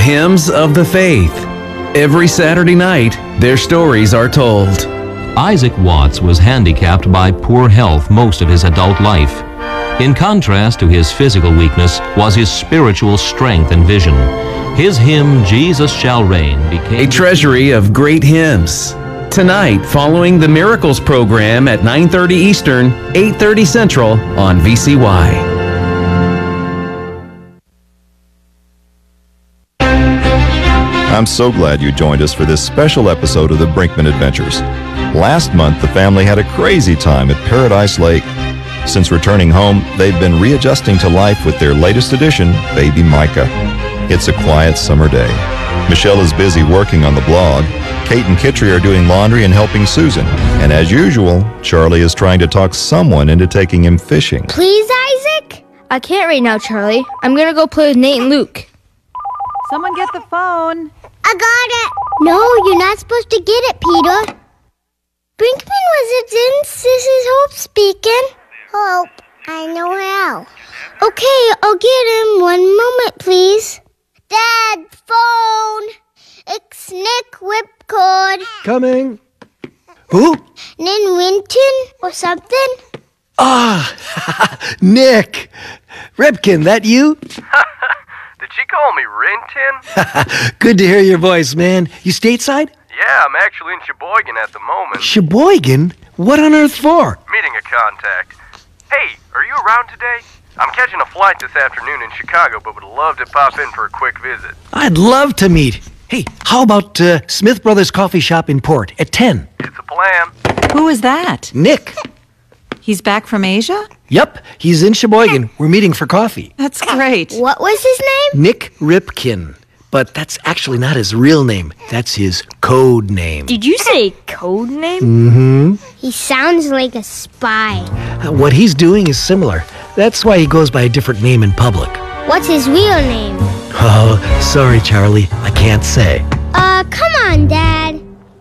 Hymns of the Faith. Every Saturday night, their stories are told. Isaac Watts was handicapped by poor health most of his adult life. In contrast to his physical weakness was his spiritual strength and vision. His hymn, Jesus Shall Reign, became A treasury of great hymns. Tonight, following the Miracles program at 9:30 Eastern, 8:30 Central on VCY. I'm so glad you joined us for this special episode of the Brinkman Adventures. Last month, the family had a crazy time at Paradise Lake. Since returning home, they've been readjusting to life with their latest addition, baby Micah. It's a quiet summer day. Michelle is busy working on the blog. Kate and Kitry are doing laundry and helping Susan. And as usual, Charlie is trying to talk someone into taking him fishing. Please, Isaac? I can't right now, Charlie. I'm gonna go play with Nate and Luke. Someone get the phone. I got it. No, you're not supposed to get it, Peter. Brinkman Residence, this is Hope speaking. Hope, I know how. Okay, I'll get him. 1 moment, please. Dad, phone. It's Nick Whipcord. Coming. Who? Nin Winton or something? Ah, Nick. Ripkin, that you? Did she call me Rintin? Good to hear your voice, man. You stateside? Yeah, I'm actually in Sheboygan at the moment. Sheboygan? What on earth for? Meeting a contact. Hey, are you around today? I'm catching a flight this afternoon in Chicago, but would love to pop in for a quick visit. I'd love to meet. Hey, how about Smith Brothers Coffee Shop in Port at 10? It's a plan. Who is that? Nick. He's back from Asia? Yep, he's in Sheboygan. We're meeting for coffee. That's great. What was his name? Nick Ripkin. But that's actually not his real name. That's his code name. Did you say code name? Mm-hmm. He sounds like a spy. What he's doing is similar. That's why he goes by a different name in public. What's his real name? Oh, sorry, Charlie. I can't say. Come on, Dad.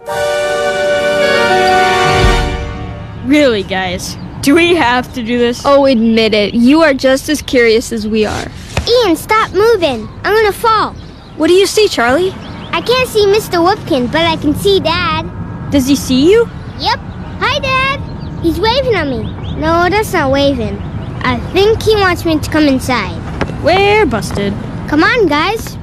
Really, guys? Do we have to do this? Oh, admit it. You are just as curious as we are. Ian, stop moving. I'm gonna fall. What do you see, Charlie? I can't see Mr. Whipkin, but I can see Dad. Does he see you? Yep. Hi, Dad. He's waving at me. No, that's not waving. I think he wants me to come inside. We're busted. Come on, guys.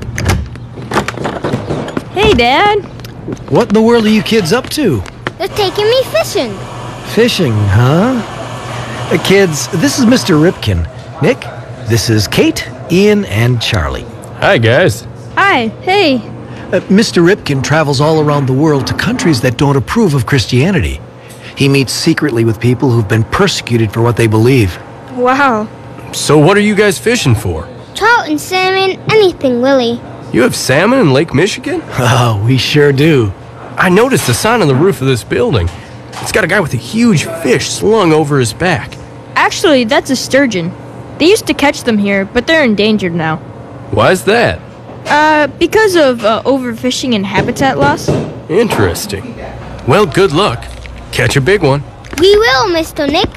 Hey, Dad. What in the world are you kids up to? They're taking me fishing. Fishing, huh? Kids, this is Mr. Ripkin. Nick, this is Kate, Ian, and Charlie. Hi, guys. Hi. Hey. Mr. Ripkin travels all around the world to countries that don't approve of Christianity. He meets secretly with people who've been persecuted for what they believe. Wow. So what are you guys fishing for? Trout and salmon, anything, really. You have salmon in Lake Michigan? Oh, we sure do. I noticed a sign on the roof of this building. It's got a guy with a huge fish slung over his back. Actually, that's a sturgeon. They used to catch them here, but they're endangered now. Why's that? Because of overfishing and habitat loss. Interesting. Well, good luck. Catch a big one. We will, Mr. Nick.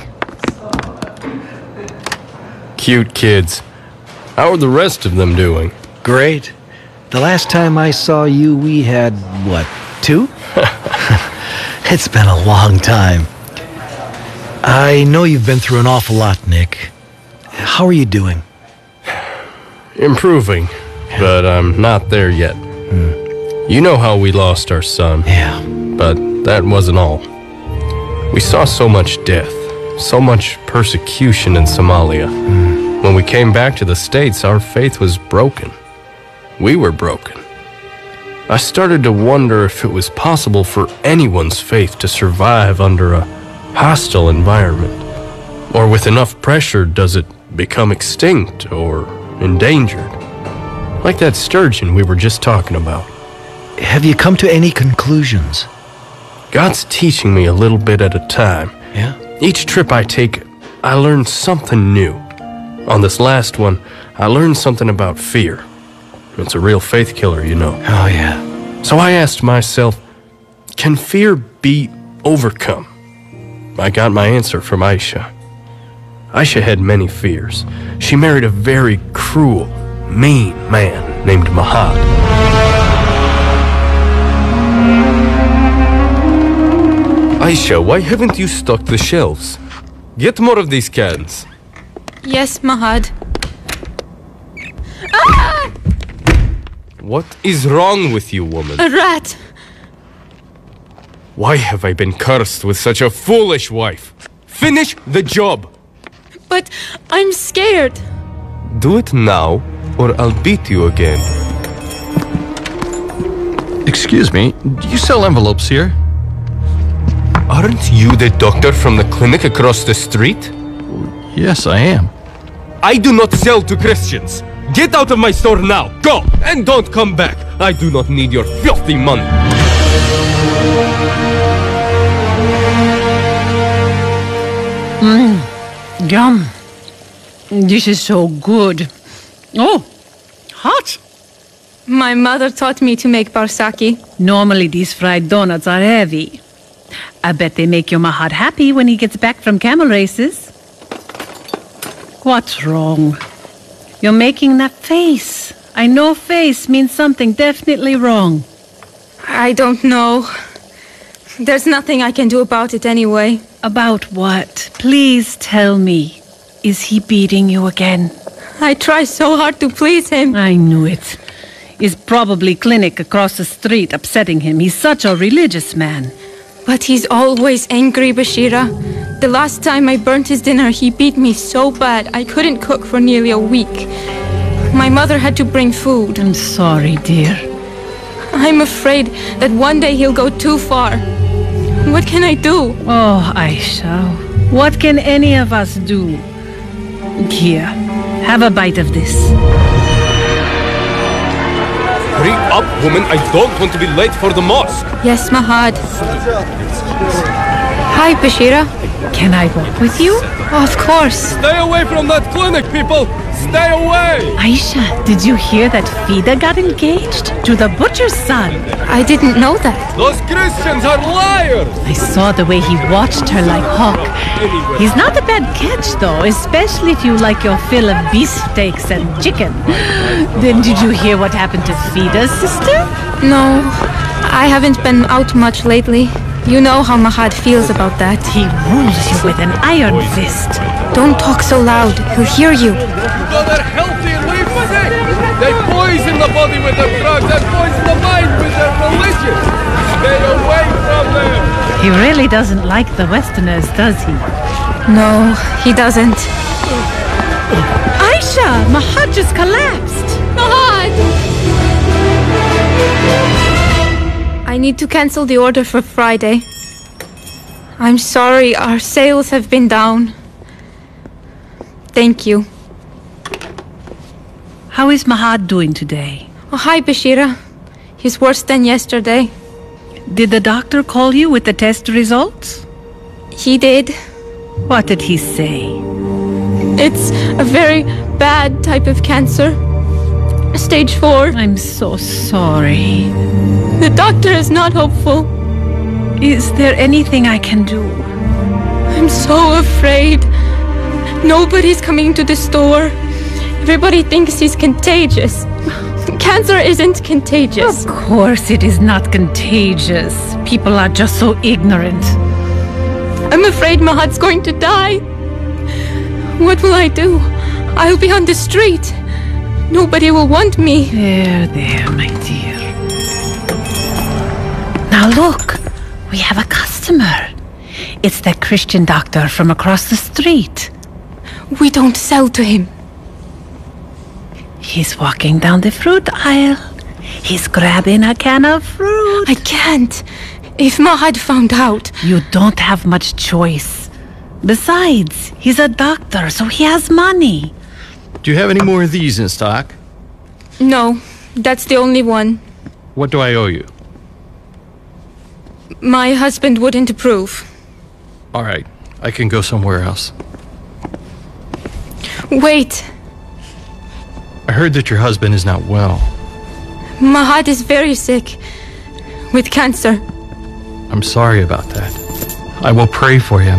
Cute kids. How are the rest of them doing? Great. The last time I saw you, we had, what, 2? It's been a long time. I know you've been through an awful lot, Nick. How are you doing? Improving, but I'm not there yet. You know how we lost our son. Yeah. But that wasn't all. We saw so much death, so much persecution in Somalia. When we came back to the States, our faith was broken. We were broken. I started to wonder if it was possible for anyone's faith to survive under a hostile environment. Or with enough pressure, does it become extinct or endangered? Like that sturgeon we were just talking about. Have you come to any conclusions? God's teaching me a little bit at a time. Yeah? Each trip I take, I learn something new. On this last one, I learned something about fear. It's a real faith killer, you know. Oh, yeah. So I asked myself, can fear be overcome? I got my answer from Aisha. Aisha had many fears. She married a very cruel, mean man named Mahad. Aisha, why haven't you stocked the shelves? Get more of these cans. Yes, Mahad. What is wrong with you, woman? A rat. Why have I been cursed with such a foolish wife? Finish the job! But I'm scared. Do it now, or I'll beat you again. Excuse me, do you sell envelopes here? Aren't you the doctor from the clinic across the street? Yes, I am. I do not sell to Christians. Get out of my store now. Go, and don't come back. I do not need your filthy money. Yum. This is so good. Oh, hot. My mother taught me to make barsaki. Normally these fried donuts are heavy. I bet they make your Mahad happy when he gets back from camel races. What's wrong? You're making that face. I know face means something definitely wrong. I don't know. There's nothing I can do about it anyway. About what? Please tell me. Is he beating you again? I try so hard to please him. I knew it. Is probably clinic across the street upsetting him. He's such a religious man. But he's always angry, Bashira. The last time I burnt his dinner, he beat me so bad I couldn't cook for nearly a week. My mother had to bring food. I'm sorry, dear. I'm afraid that one day he'll go too far. What can I do? Oh, Aisha, what can any of us do? Here, have a bite of this. Hurry up, woman. I don't want to be late for the mosque. Yes, Mahad. Hi, Bashira. Can I walk with you? Of course. Stay away from that clinic, people. Stay away. Aisha, did you hear that Fida got engaged to the butcher's son? I didn't know that. Those Christians are liars. I saw the way he watched her like hawk. He's not a bad catch, though, especially if you like your fill of beefsteaks and chicken. Then did you hear what happened to Fida's sister? No, I haven't been out much lately. You know how Mahad feels about that. He rules you with an iron fist. Don't talk so loud. He'll hear you. So they're healthy and we sick. They poison the body with their drugs and poison the mind with their religion. Stay away from them. He really doesn't like the Westerners, does he? No, he doesn't. Aisha, Mahad just collapsed. Mahad! I need to cancel the order for Friday. I'm sorry, our sales have been down. Thank you. How is Mahad doing today? Oh, hi, Bashira. He's worse than yesterday. Did the doctor call you with the test results? He did. What did he say? It's a very bad type of cancer. Stage 4. I'm so sorry. The doctor is not hopeful. Is there anything I can do? I'm so afraid. Nobody's coming to the store. Everybody thinks he's contagious. Cancer isn't contagious. Of course it is not contagious. People are just so ignorant. I'm afraid Mahad's going to die. What will I do? I'll be on the street. Nobody will want me. There, my dear. Now look, we have a customer. It's that Christian doctor from across the street. We don't sell to him. He's walking down the fruit aisle. He's grabbing a can of fruit. I can't. If Mahad found out... You don't have much choice. Besides, he's a doctor, so he has money. Do you have any more of these in stock? No, that's the only one. What do I owe you? My husband wouldn't approve. All right, I can go somewhere else. Wait. I heard that your husband is not well. Mahad is very sick. With cancer. I'm sorry about that. I will pray for him.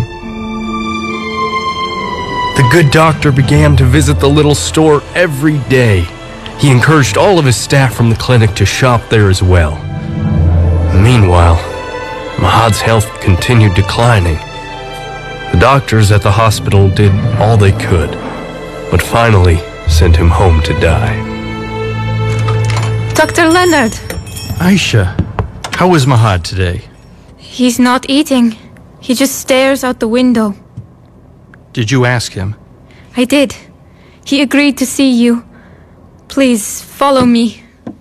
The good doctor began to visit the little store every day. He encouraged all of his staff from the clinic to shop there as well. Meanwhile, Mahad's health continued declining. The doctors at the hospital did all they could, but finally sent him home to die. Dr. Leonard. Aisha, how is Mahad today? He's not eating. He just stares out the window. Did you ask him? I did. He agreed to see you. Please, follow me.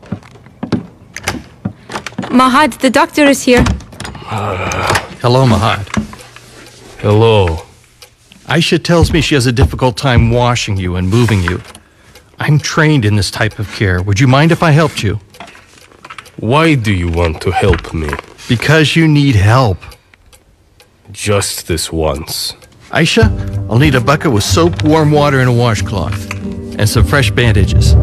Mahad, the doctor is here. Hello, Mahad. Hello. Aisha tells me she has a difficult time washing you and moving you. I'm trained in this type of care. Would you mind if I helped you? Why do you want to help me? Because you need help. Just this once. Aisha, I'll need a bucket with soap, warm water, and a washcloth. And some fresh bandages.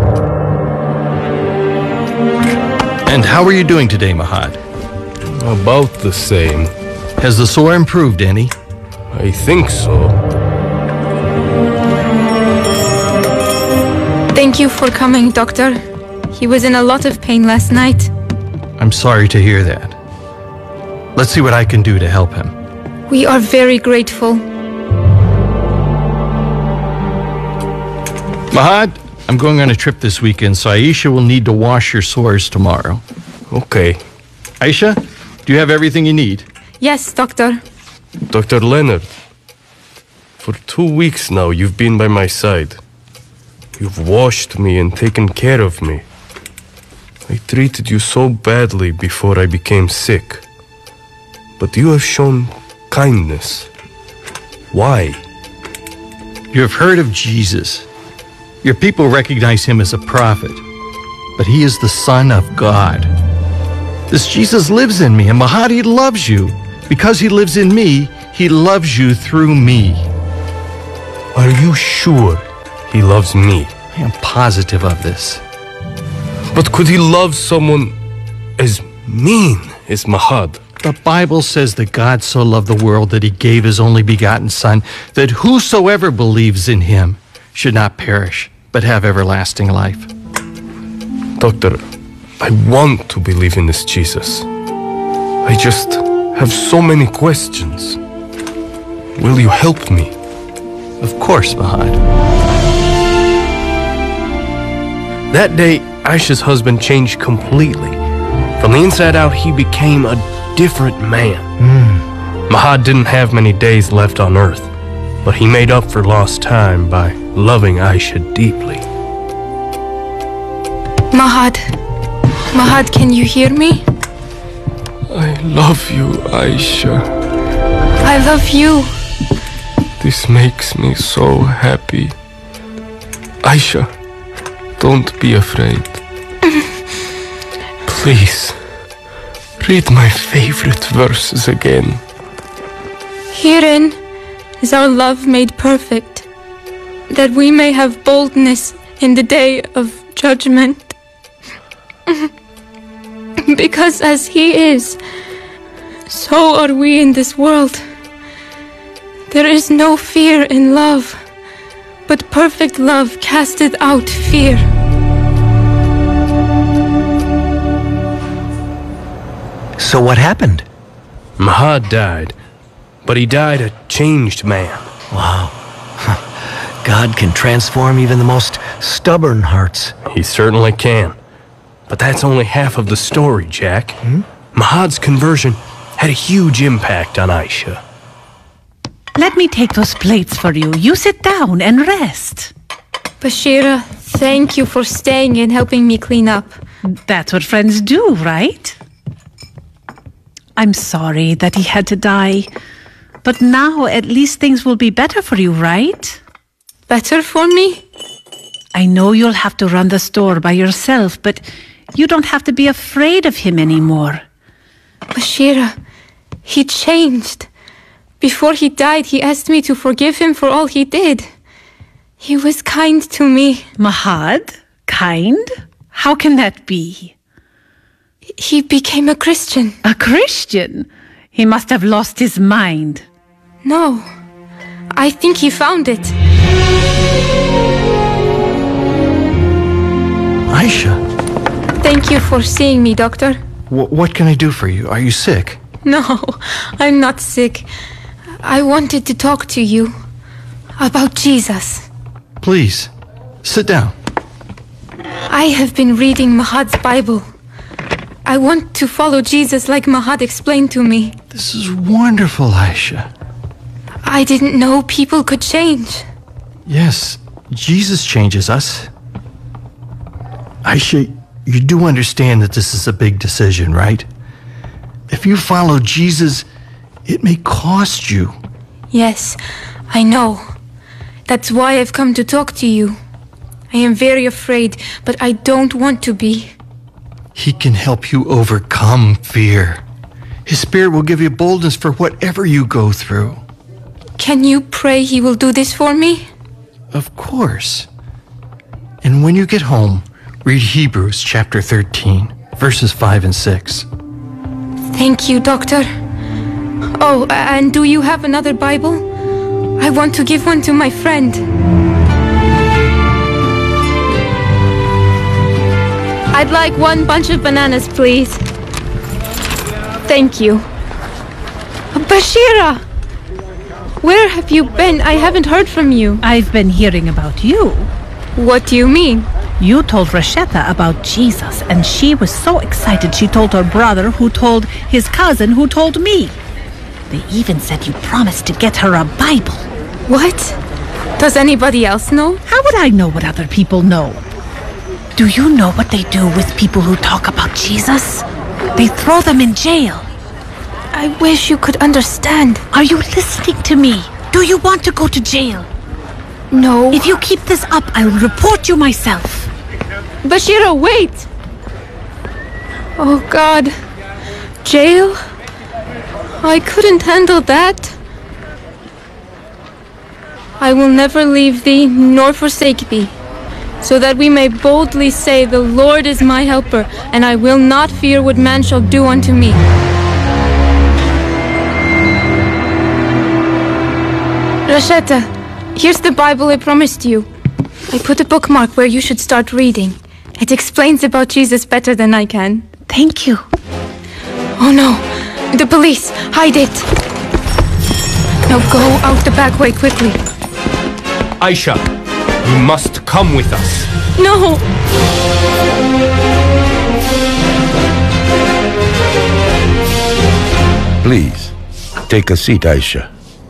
And how are you doing today, Mahad? About the same. Has the sore improved any? I think so. Thank you for coming, Doctor. He was in a lot of pain last night. I'm sorry to hear that. Let's see what I can do to help him. We are very grateful. Mahad, I'm going on a trip this weekend, so Aisha will need to wash your sores tomorrow. Okay. Aisha, do you have everything you need? Yes, Doctor. Dr. Leonard, for 2 weeks now you've been by my side. You've washed me and taken care of me. I treated you so badly before I became sick. But you have shown kindness. Why? You have heard of Jesus. Your people recognize him as a prophet, but he is the Son of God. This Jesus lives in me, and Mahad, he loves you. Because he lives in me, he loves you through me. Are you sure he loves me? I am positive of this. But could he love someone as mean as Mahad? The Bible says that God so loved the world that he gave his only begotten Son, that whosoever believes in him should not perish, but have everlasting life. Doctor, I want to believe in this Jesus. I just have so many questions. Will you help me? Of course, Mahad. That day, Aisha's husband changed completely. From the inside out, he became a different man. Mahad didn't have many days left on earth, but he made up for lost time by loving Aisha deeply. Mahad. Mahad, can you hear me? I love you, Aisha. I love you. This makes me so happy. Aisha, don't be afraid. Please, read my favorite verses again. Herein is our love made perfect, that we may have boldness in the day of judgment. Because as he is, so are we in this world. There is no fear in love, but perfect love casteth out fear. So what happened? Mahad died, but he died a changed man. Wow. God can transform even the most stubborn hearts. He certainly can. But that's only half of the story, Jack. Mahad's conversion had a huge impact on Aisha. Let me take those plates for you. You sit down and rest. Bashira, thank you for staying and helping me clean up. That's what friends do, right? I'm sorry that he had to die. But now at least things will be better for you, right? Better for me? I know you'll have to run the store by yourself, but you don't have to be afraid of him anymore. Bashira, he changed. Before he died, he asked me to forgive him for all he did. He was kind to me. Mahad? Kind? How can that be? He became a Christian. A Christian? He must have lost his mind. No, I think he found it. Aisha. Thank you for seeing me, Doctor. What can I do for you? Are you sick? No, I'm not sick. I wanted to talk to you about Jesus. Please, sit down. I have been reading Mahad's Bible. I want to follow Jesus like Mahad explained to me. This is wonderful, Aisha. I didn't know people could change. Yes, Jesus changes us. Aisha, you do understand that this is a big decision, right? If you follow Jesus, it may cost you. Yes, I know. That's why I've come to talk to you. I am very afraid, but I don't want to be. He can help you overcome fear. His Spirit will give you boldness for whatever you go through. Can you pray he will do this for me? Of course. And when you get home, read Hebrews chapter 13, verses 5 and 6. Thank you, Doctor. Oh, and do you have another Bible? I want to give one to my friend. I'd like one bunch of bananas, please. Thank you. Bashira! Where have you been? I haven't heard from you. I've been hearing about you. What do you mean? You told Rasheta about Jesus, and she was so excited she told her brother, who told his cousin, who told me. They even said you promised to get her a Bible. What? Does anybody else know? How would I know what other people know? Do you know what they do with people who talk about Jesus? They throw them in jail. I wish you could understand. Are you listening to me? Do you want to go to jail? No. If you keep this up, I'll report you myself. Bashira, wait! Oh, God. Jail? I couldn't handle that. I will never leave thee nor forsake thee, so that we may boldly say, the Lord is my helper, and I will not fear what man shall do unto me. Rasheta, here's the Bible I promised you. I put a bookmark where you should start reading. It explains about Jesus better than I can. Thank you. Oh no, the police! Hide it! Now go out the back way quickly. Aisha, you must come with us. No! Please, take a seat, Aisha.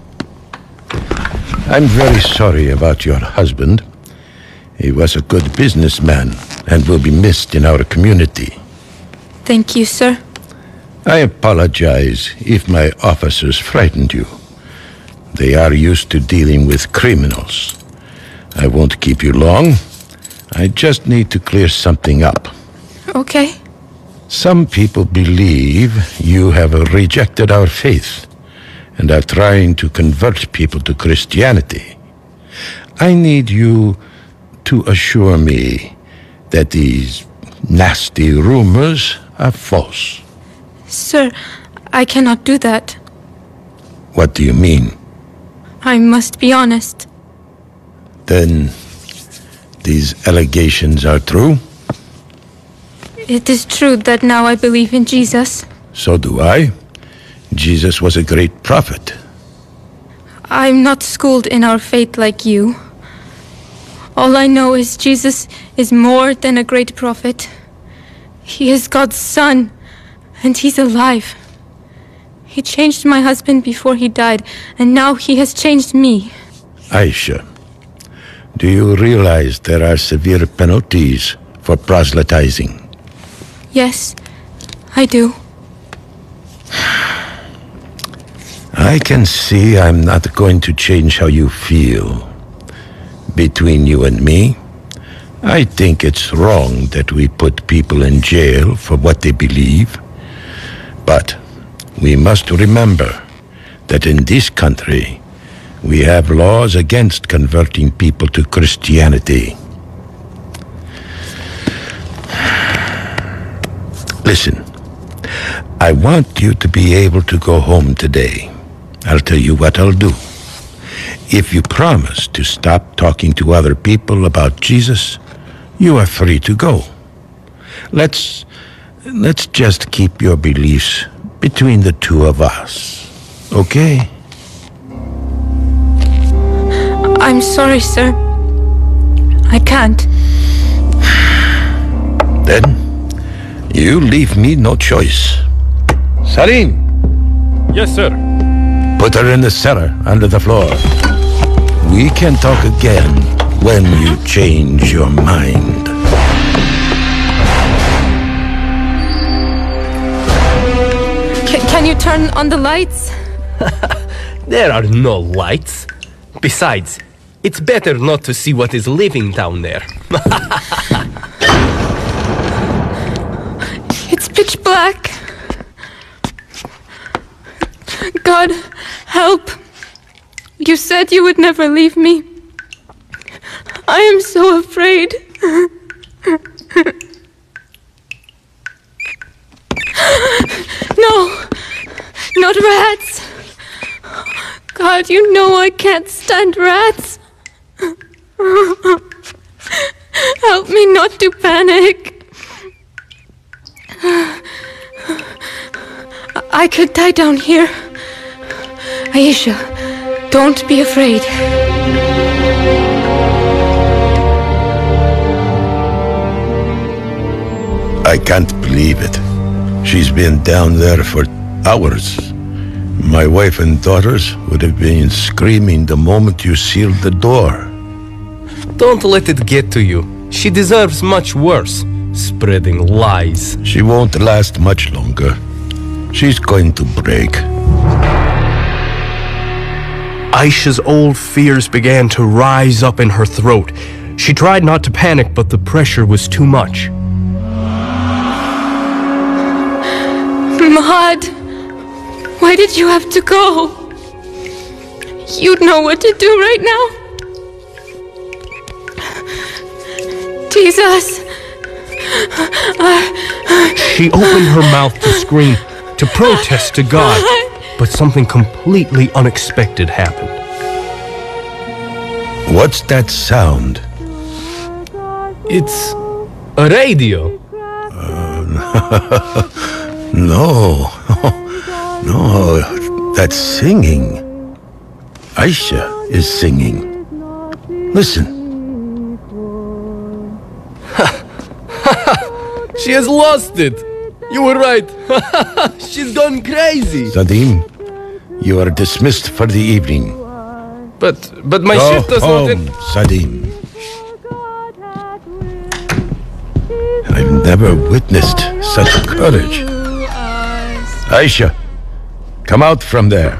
I'm very sorry about your husband. He was a good businessman and will be missed in our community. Thank you, sir. I apologize if my officers frightened you. They are used to dealing with criminals. I won't keep you long. I just need to clear something up. Okay. Some people believe you have rejected our faith and are trying to convert people to Christianity. I need you to assure me that these nasty rumors are false. Sir, I cannot do that. What do you mean? I must be honest. Then these allegations are true? It is true that now I believe in Jesus. So do I. Jesus was a great prophet. I'm not schooled in our faith like you. All I know is Jesus is more than a great prophet. He is God's son, and he's alive. He changed my husband before he died, and now he has changed me. Aisha, do you realize there are severe penalties for proselytizing? Yes, I do. I can see I'm not going to change how you feel. Between you and me, I think it's wrong that we put people in jail for what they believe. But we must remember that in this country, we have laws against converting people to Christianity. Listen, I want you to be able to go home today. I'll tell you what I'll do. If you promise to stop talking to other people about Jesus, you are free to go. Let's just keep your beliefs between the two of us. Okay? I'm sorry, sir. I can't. Then, you leave me no choice. Salim! Yes, sir. Put her in the cellar, under the floor. We can talk again when you change your mind. Can you turn on the lights? There are no lights. Besides, it's better not to see what is living down there. It's pitch black. God, help. You said you would never leave me. I am so afraid. No, not rats. God, you know I can't stand rats. Help me not to panic. I could die down here. Aisha, don't be afraid. I can't believe it. She's been down there for hours. My wife and daughters would have been screaming the moment you sealed the door. Don't let it get to you. She deserves much worse, spreading lies. She won't last much longer. She's going to break. Aisha's old fears began to rise up in her throat. She tried not to panic, but the pressure was too much. Mahad, why did you have to go? You'd know what to do right now. Jesus. She opened her mouth to scream, to protest to God, but something completely unexpected happened. What's that sound? It's a radio. No, no, that's singing. Aisha is singing. Listen. She has lost it. You were right. She's gone crazy. Sadim, you are dismissed for the evening. But my Go ship does home, not... Sadim. I've never witnessed such courage. Aisha, come out from there.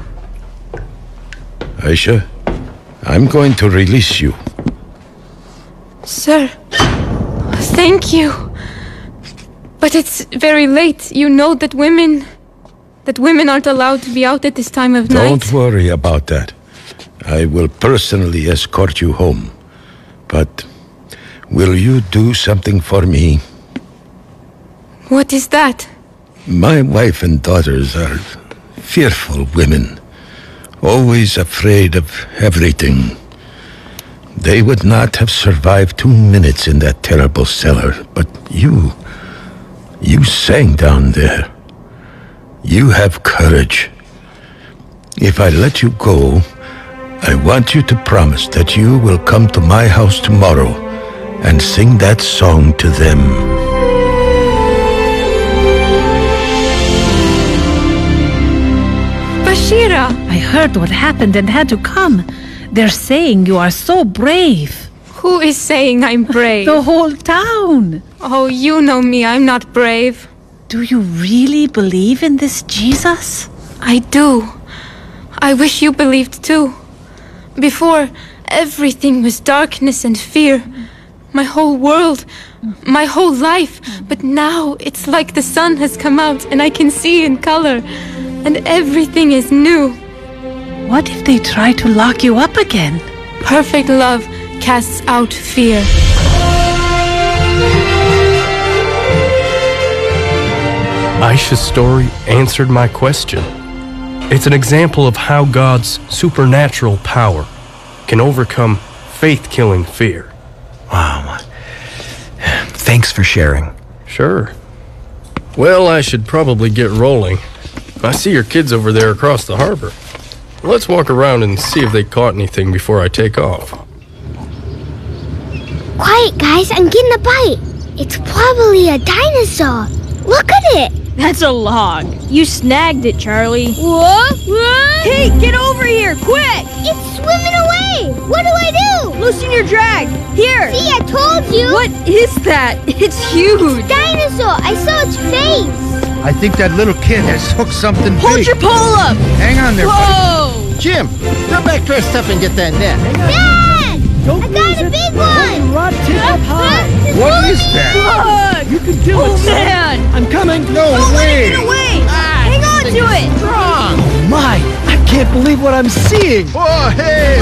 Aisha, I'm going to release you. Sir, thank you. But it's very late. You know that women aren't allowed to be out at this time of night. Don't worry about that. I will personally escort you home. But will you do something for me? What is that? My wife and daughters are fearful women, always afraid of everything. They would not have survived 2 minutes in that terrible cellar, but you sang down there. You have courage. If I let you go, I want you to promise that you will come to my house tomorrow and sing that song to them. Bashira! I heard what happened and had to come. They're saying you are so brave. Who is saying I'm brave? The whole town. Oh, you know me. I'm not brave. Do you really believe in this Jesus? I do. I wish you believed too. Before, everything was darkness and fear. My whole world, my whole life. But now it's like the sun has come out and I can see in color. And everything is new. What if they try to lock you up again? Perfect love casts out fear. Aisha's story answered my question. It's an example of how God's supernatural power can overcome faith-killing fear. Wow. Thanks for sharing. Sure. Well, I should probably get rolling. I see your kids over there across the harbor. Let's walk around and see if they caught anything before I take off. Quiet, guys. I'm getting a bite. It's probably a dinosaur. Look at it. That's a log. You snagged it, Charlie. What? Hey, get over here, quick! It's swimming away. What do I do? Loosen your drag. Here. See, I told you. What is that? It's huge. It's a dinosaur. I saw its face. I think that little kid has hooked something Hold big. your pole up. Hang on there, Whoa! buddy. Jim, go back to our stuff and get that net. Dad! I got a big one. What is that? Look! You can do Oh, it, son. man! I'm coming. No Don't let way. it get away! Hang on to it! Strong. Oh my, I can't believe what I'm seeing. Oh, hey.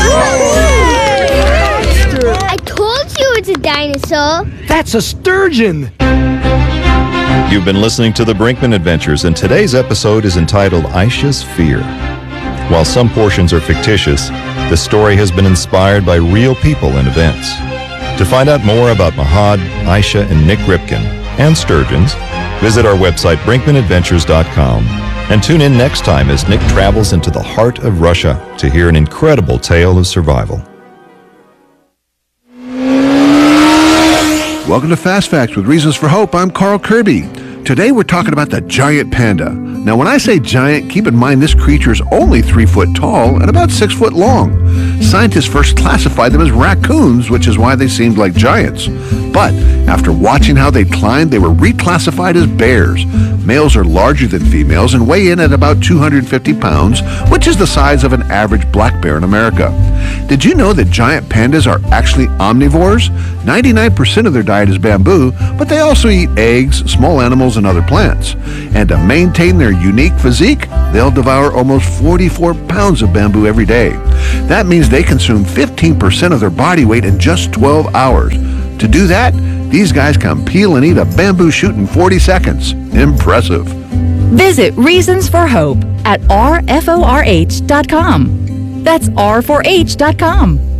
I told you it's a dinosaur. That's a sturgeon. You've been listening to the Brinkman Adventures, and today's episode is entitled Aisha's Fear. While some portions are fictitious, the story has been inspired by real people and events. To find out more about Mahad, Aisha, and Nick Ripken, and sturgeons, visit our website, brinkmanadventures.com, and tune in next time as Nick travels into the heart of Russia to hear an incredible tale of survival. Welcome to Fast Facts with Reasons for Hope. I'm Carl Kirby. Today we're talking about the giant panda. Now when I say giant, keep in mind this creature is only 3 foot tall and about 6 foot long. Scientists first classified them as raccoons, which is why they seemed like giants. But after watching how they climbed, they were reclassified as bears. Males are larger than females and weigh in at about 250 pounds, which is the size of an average black bear in America. Did you know that giant pandas are actually omnivores? 99% of their diet is bamboo, but they also eat eggs, small animals, and other plants. And to maintain their unique physique, they'll devour almost 44 pounds of bamboo every day. That means they consume 15% of their body weight in just 12 hours. To do that, these guys can peel and eat a bamboo shoot in 40 seconds. Impressive. Visit Reasons for Hope at rforh.com. That's r4h.com.